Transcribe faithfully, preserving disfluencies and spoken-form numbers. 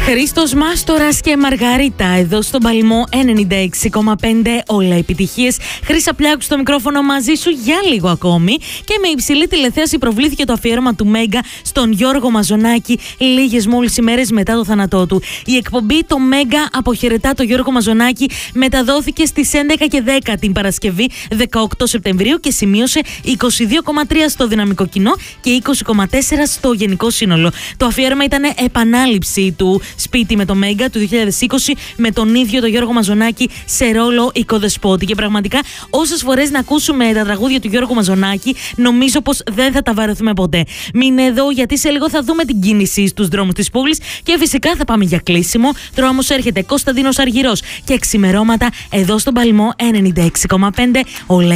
Χρήστος Μάστορας και Μαργαρίτα εδώ στον Παλμό ενενήντα έξι κόμμα πέντε. Όλα επιτυχίες. Χρύσα Πλιάκου στο μικρόφωνο μαζί σου για λίγο ακόμη. Και με υψηλή τηλεθέαση προβλήθηκε το αφιέρωμα του Μέγκα στον Γιώργο Μαζονάκη λίγες μόλις ημέρες μετά το θάνατό του. Η εκπομπή το Μέγκα αποχαιρετά το Γιώργο Μαζονάκη μεταδόθηκε στις έντεκα και δέκα την Παρασκευή δεκαοκτώ Σεπτεμβρίου και σημείωσε είκοσι δύο κόμμα τρία στο δυναμικό κοινό και είκοσι κόμμα τέσσερα στο γενικό σύνολο. Το αφιέρωμα ήταν επανάληψη του Σπίτι με το Μέγκα του δύο χιλιάδες είκοσι με τον ίδιο τον Γιώργο Μαζονάκη σε ρόλο οικοδεσπότη. Και πραγματικά, όσες φορές να ακούσουμε τα τραγούδια του Γιώργου Μαζονάκη, νομίζω πως δεν θα τα βαρεθούμε ποτέ. Μείνε εδώ, γιατί σε λίγο θα δούμε την κίνηση στους δρόμους της πόλης και φυσικά θα πάμε για κλείσιμο. Τώρα όμως έρχεται Κωνσταντίνος Αργυρός και ξημερώματα εδώ στον Παλμό ενενήντα έξι κόμμα πέντε. Όλα